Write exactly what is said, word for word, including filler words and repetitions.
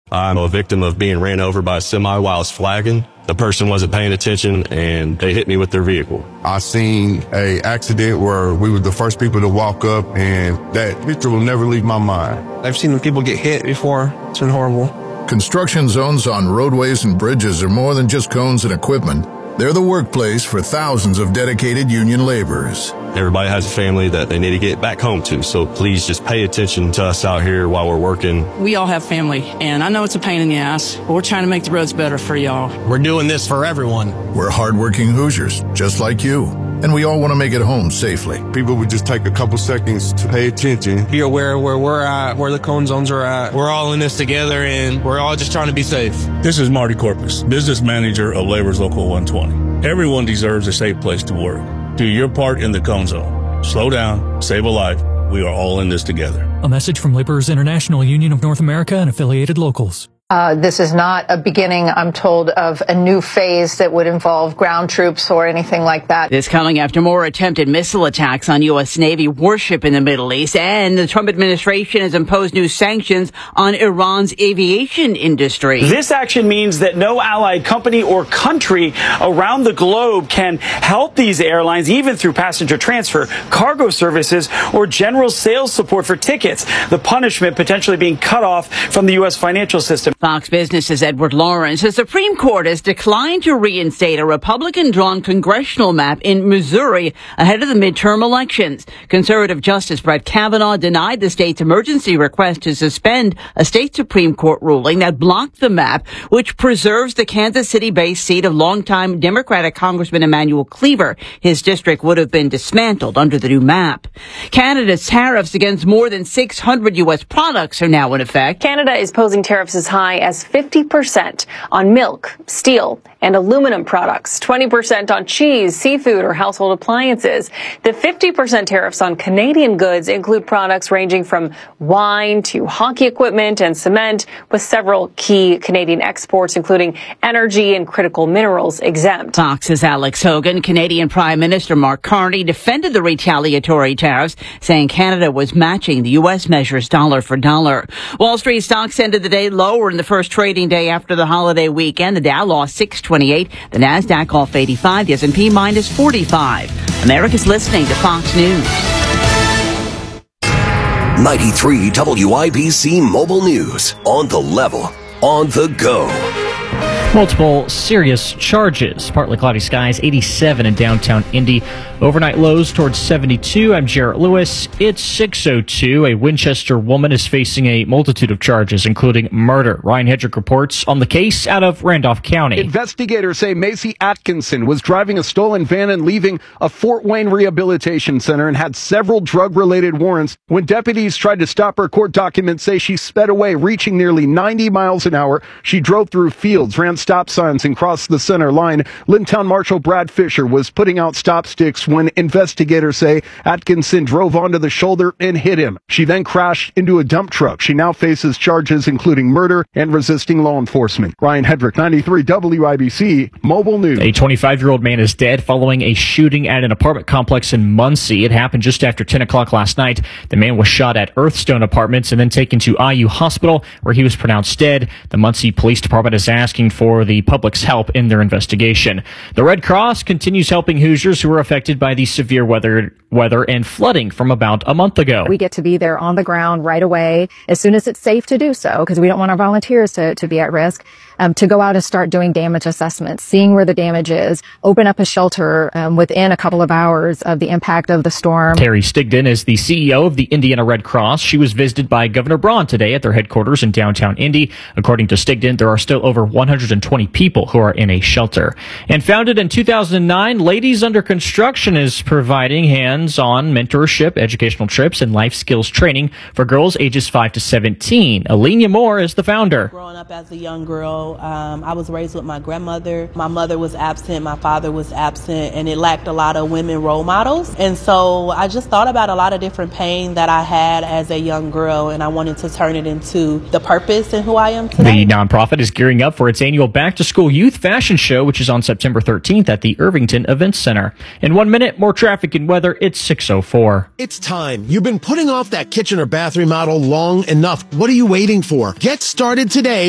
I'm a victim of being ran over by a semi while I was flagging. The person wasn't paying attention and they hit me with their vehicle. I seen a accident where we were the first people to walk up, and that picture will never leave my mind. I've seen people get hit before. It's been horrible. Construction zones on roadways and bridges are more than just cones and equipment. They're the workplace for thousands of dedicated union laborers. Everybody has a family that they need to get back home to, so please just pay attention to us out here while we're working. We all have family, and I know it's a pain in the ass, but we're trying to make the roads better for y'all. We're doing this for everyone. We're hardworking Hoosiers, just like you, and we all want to make it home safely. People would just take a couple seconds to pay attention. Be aware where we're at, where the cone zones are at. We're all in this together, and we're all just trying to be safe. This is Marty Corpus, business manager of Labor's Local one twenty. Everyone deserves a safe place to work. Do your part in the cone zone. Slow down, save a life. We are all in this together. A message from Laborers International Union of North America and affiliated locals. Uh, this is not a beginning, I'm told, of a new phase that would involve ground troops or anything like that. This coming after more attempted missile attacks on U S. Navy warship in the Middle East, and the Trump administration has imposed new sanctions on Iran's aviation industry. This action means that no allied company or country around the globe can help these airlines, even through passenger transfer, cargo services, or general sales support for tickets. The punishment potentially being cut off from the U S financial system. Fox Business's Edward Lawrence. The Supreme Court has declined to reinstate a Republican-drawn congressional map in Missouri ahead of the midterm elections. Conservative Justice Brett Kavanaugh denied the state's emergency request to suspend a state Supreme Court ruling that blocked the map, which preserves the Kansas City-based seat of longtime Democratic Congressman Emanuel Cleaver. His district would have been dismantled under the new map. Canada's tariffs against more than six hundred U S products are now in effect. Canada is posing tariffs as high as fifty percent on milk, steel, and aluminum products, twenty percent on cheese, seafood, or household appliances. The fifty percent tariffs on Canadian goods include products ranging from wine to hockey equipment and cement, with several key Canadian exports, including energy and critical minerals, exempt. Fox's Alex Hogan. Canadian Prime Minister Mark Carney defended the retaliatory tariffs, saying Canada was matching the U S measures dollar for dollar. Wall Street stocks ended the day lower in the first trading day after the holiday weekend. The Dow lost six twenty-eight. The Nasdaq off eighty-five. The S and P minus forty-five. America's listening to Fox News. ninety-three W I B C Mobile News. On the level. On the go. Multiple serious charges. Partly cloudy skies, eighty-seven in downtown Indy. Overnight lows towards seventy-two. I'm Jarrett Lewis. It's six oh two. A Winchester woman is facing a multitude of charges, including murder. Ryan Hedrick reports on the case out of Randolph County. Investigators say Macy Atkinson was driving a stolen van and leaving a Fort Wayne Rehabilitation Center and had several drug-related warrants. When deputies tried to stop her, court documents say she sped away, reaching nearly ninety miles an hour. She drove through fields, ran stop signs, and crossed the center line. Lintown Marshal Brad Fisher was putting out stop sticks when investigators say Atkinson drove onto the shoulder and hit him. She then crashed into a dump truck. She now faces charges including murder and resisting law enforcement. Ryan Hedrick, ninety-three W I B C Mobile News. A twenty-five-year-old man is dead following a shooting at an apartment complex in Muncie. It happened just after ten o'clock last night. The man was shot at Earthstone Apartments and then taken to I U Hospital, where he was pronounced dead. The Muncie Police Department is asking for the public's help in their investigation. The Red Cross continues helping Hoosiers who were affected by the severe weather weather and flooding from about a month ago. We get to be there on the ground right away as soon as it's safe to do so, because we don't want our volunteers to, to be at risk. Um, to go out and start doing damage assessments, seeing where the damage is, open up a shelter um, within a couple of hours of the impact of the storm. Terry Stigdon is the C E O of the Indiana Red Cross. She was visited by Governor Braun today at their headquarters in downtown Indy. According to Stigdon, there are still over one hundred twenty people who are in a shelter. And founded in two thousand nine, Ladies Under Construction is providing hands-on mentorship, educational trips, and life skills training for girls ages five to seventeen. Alenia Moore is the founder. Growing up as a young girl, Um, I was raised with my grandmother. My mother was absent. My father was absent, and it lacked a lot of women role models. And so I just thought about a lot of different pain that I had as a young girl, and I wanted to turn it into the purpose in who I am today. The nonprofit is gearing up for its annual back-to-school youth fashion show, which is on September thirteenth at the Irvington Events Center. In one minute, more traffic and weather. It's six oh four. It's time. You've been putting off that kitchen or bath remodel long enough. What are you waiting for? Get started today